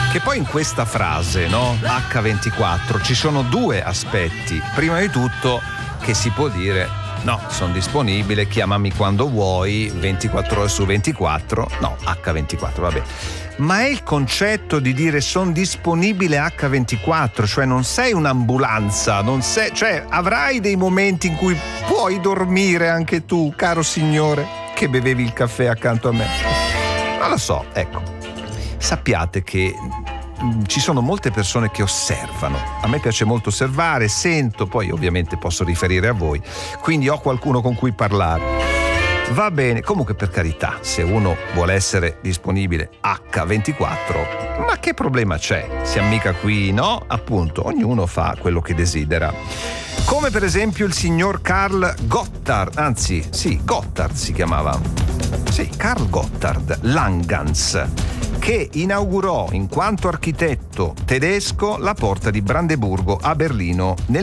Che poi in questa frase, no? H24, ci sono due aspetti. Prima di tutto che si può dire: no, sono disponibile, chiamami quando vuoi, 24 ore su 24, no, H24, vabbè. Ma è il concetto di dire sono disponibile H24, cioè non sei un'ambulanza, non sei, cioè avrai dei momenti in cui puoi dormire anche tu, caro signore, che bevevi il caffè accanto a me. Non lo so, ecco. Sappiate che ci sono molte persone che osservano. A me piace molto osservare, sento, poi ovviamente posso riferire a voi, quindi ho qualcuno con cui parlare. Va bene, comunque per carità, se uno vuole essere disponibile H24, ma che problema c'è? Siamo mica qui, no? Appunto, ognuno fa quello che desidera. Come per esempio il signor Karl Gotthard, anzi, sì, Gotthard si chiamava. Sì, Karl Gotthard Langhans, che inaugurò in quanto architetto tedesco la porta di Brandeburgo a Berlino nel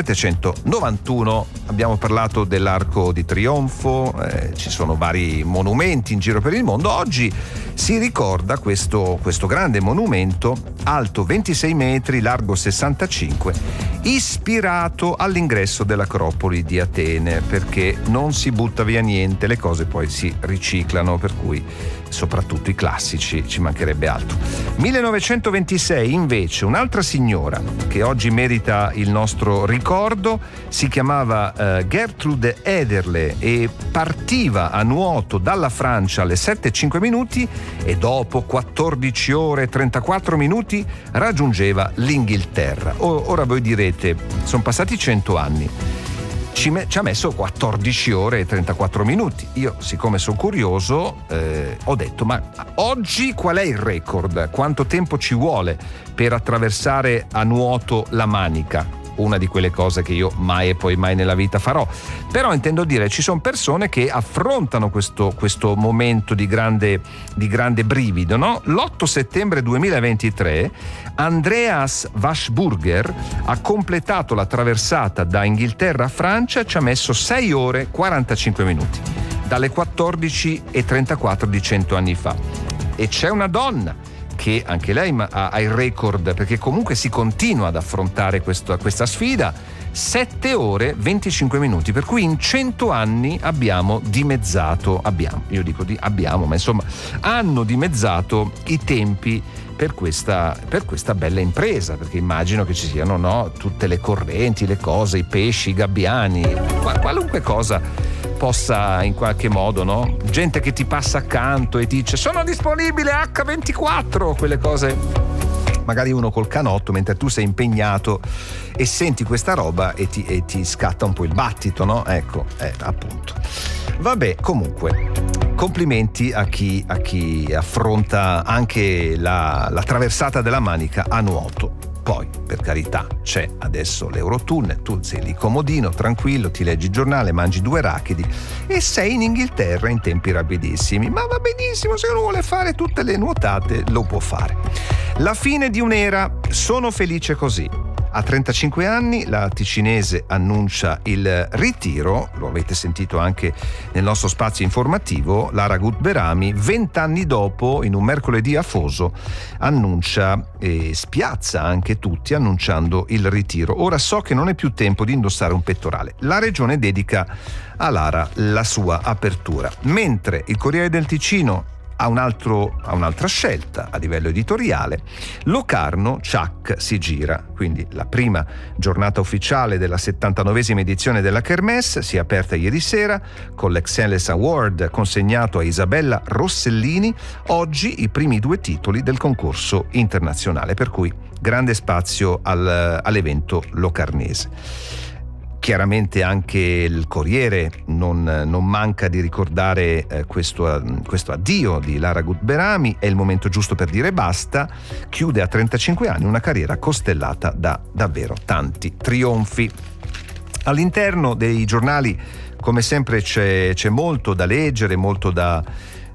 1791. Abbiamo parlato dell'Arco di Trionfo, ci sono vari monumenti in giro per il mondo. Oggi si ricorda questo grande monumento, alto 26 metri, largo 65, ispirato all'ingresso dell'Acropoli di Atene, perché non si butta via niente, le cose poi si riciclano, per cui soprattutto i classici, ci mancherebbe altro. 1926 invece un'altra signora che oggi merita il nostro ricordo, si chiamava Gertrude Ederle e partiva a nuoto dalla Francia alle 7:05 e dopo 14 ore e 34 minuti raggiungeva l'Inghilterra. Ora voi direte, sono passati 100 anni. Ci ha messo 14 ore e 34 minuti. Io, siccome sono curioso, ho detto: ma oggi qual è il record? Quanto tempo ci vuole per attraversare a nuoto la Manica? Una di quelle cose che io mai e poi mai nella vita farò. Però intendo dire, ci sono persone che affrontano questo momento di grande brivido, no? L'8 settembre 2023 Andreas Waschburger ha completato la traversata da Inghilterra a Francia, ci ha messo 6 ore e 45 minuti, dalle 14:34 di 100 anni fa. E c'è una donna che anche lei ha il record, perché comunque si continua ad affrontare questa sfida, 7 ore e 25 minuti, per cui in 100 anni abbiamo dimezzato, ma insomma hanno dimezzato i tempi per questa bella impresa, perché immagino che ci siano, no, tutte le correnti, le cose, i pesci, i gabbiani, qualunque cosa possa in qualche modo, no? Gente che ti passa accanto e dice sono disponibile H24, quelle cose. Magari uno col canotto mentre tu sei impegnato e senti questa roba e ti scatta un po' il battito, no? Ecco, appunto. Vabbè, comunque, complimenti a chi affronta anche la traversata della Manica a nuoto. Poi, per carità, c'è adesso l'Eurotunnel, tu sei lì comodino, tranquillo, ti leggi il giornale, mangi 2 arachidi e sei in Inghilterra in tempi rapidissimi. Ma va benissimo, se uno vuole fare tutte le nuotate lo può fare. La fine di un'era, sono felice così. A 35 anni la ticinese annuncia il ritiro, lo avete sentito anche nel nostro spazio informativo. Lara Gutberami, 20 anni dopo, in un mercoledì afoso, annuncia e spiazza anche tutti annunciando il ritiro. Ora so che non è più tempo di indossare un pettorale. La regione dedica a Lara la sua apertura, mentre il Corriere del Ticino ha un'altra scelta a livello editoriale. Locarno, Ciak si gira, quindi la prima giornata ufficiale della 79esima edizione della Kermesse si è aperta ieri sera con l'Excellence Award consegnato a Isabella Rossellini. Oggi i primi 2 titoli del concorso internazionale, per cui grande spazio all'evento locarnese. Chiaramente anche il Corriere non manca di ricordare questo addio di Lara Gutberami. È il momento giusto per dire basta. Chiude a 35 anni una carriera costellata da davvero tanti trionfi. All'interno dei giornali, come sempre, c'è molto da leggere, molto da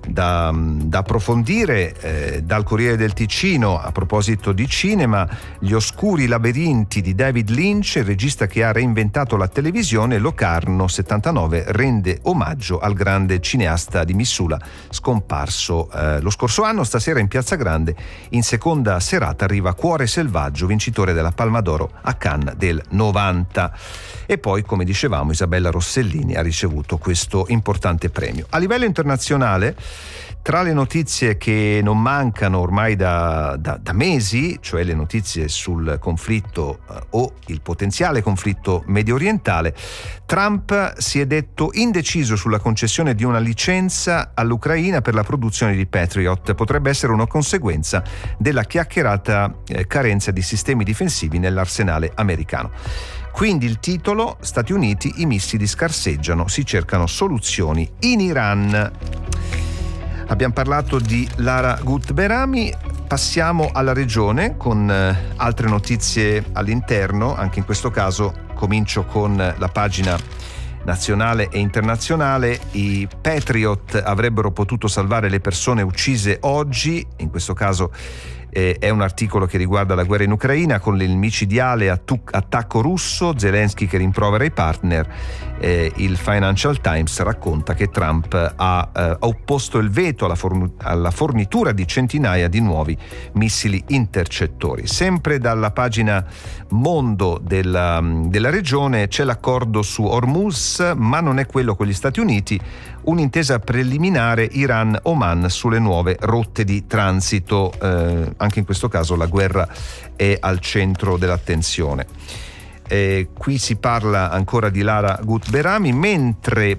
da approfondire dal Corriere del Ticino a proposito di cinema: Gli oscuri labirinti di David Lynch, il regista che ha reinventato la televisione. Locarno 79 rende omaggio al grande cineasta di Missula scomparso lo scorso anno. Stasera in Piazza Grande in seconda serata arriva Cuore selvaggio, vincitore della Palma d'Oro a Cannes del 90. E poi, come dicevamo, Isabella Rossellini ha ricevuto questo importante premio. A livello internazionale, tra le notizie che non mancano ormai da mesi, cioè le notizie sul conflitto o il potenziale conflitto medio orientale, Trump si è detto indeciso sulla concessione di una licenza all'Ucraina per la produzione di Patriot. Potrebbe essere una conseguenza della chiacchierata carenza di sistemi difensivi nell'arsenale americano. Quindi il titolo: Stati Uniti, i missili scarseggiano, si cercano soluzioni in Iran. Abbiamo parlato di Lara Gut-Berami, passiamo alla regione con altre notizie all'interno. Anche in questo caso comincio con la pagina nazionale e internazionale. I Patriot avrebbero potuto salvare le persone uccise oggi. In questo caso è un articolo che riguarda la guerra in Ucraina, con il micidiale attacco russo, Zelensky che rimprovera i partner. Il Financial Times racconta che Trump ha opposto il veto alla fornitura di centinaia di nuovi missili intercettori. Sempre dalla pagina mondo della regione c'è l'accordo su Hormuz, ma non è quello con gli Stati Uniti. Un'intesa preliminare Iran-Oman sulle nuove rotte di transito. Anche in questo caso la guerra è al centro dell'attenzione. Qui si parla ancora di Lara Gut-Berami, mentre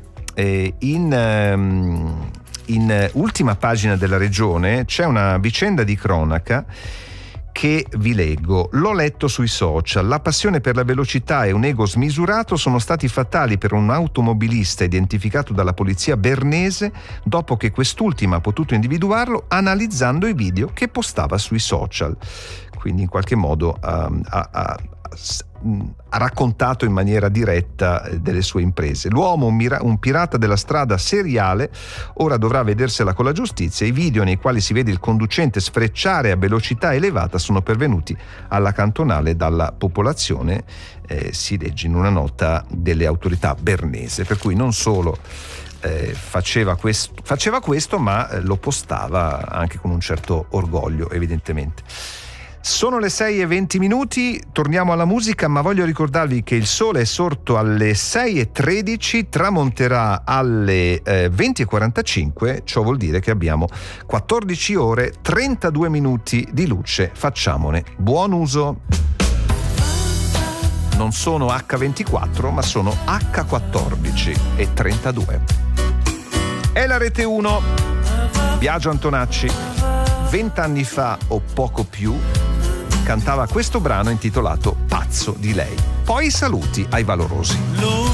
in ultima pagina della regione c'è una vicenda di cronaca che vi leggo. L'ho letto sui social. La passione per la velocità e un ego smisurato sono stati fatali per un automobilista identificato dalla polizia bernese dopo che quest'ultima ha potuto individuarlo analizzando i video che postava sui social. Quindi in qualche modo ha raccontato in maniera diretta delle sue imprese. L'uomo, un pirata della strada seriale, ora dovrà vedersela con la giustizia. I video nei quali si vede il conducente sfrecciare a velocità elevata sono pervenuti alla cantonale dalla popolazione, si legge in una nota delle autorità bernese, per cui non solo faceva questo, ma lo postava anche con un certo orgoglio, evidentemente. Sono le 6:20, torniamo alla musica, ma voglio ricordarvi che il sole è sorto alle 6:13, tramonterà alle 20:45, ciò vuol dire che abbiamo 14 ore 32 minuti di luce. Facciamone buon uso. Non sono H24, ma sono H14:32. È la Rete 1, Biagio Antonacci, 20 anni fa o poco più, cantava questo brano intitolato Pazzo di lei. Poi saluti ai valorosi.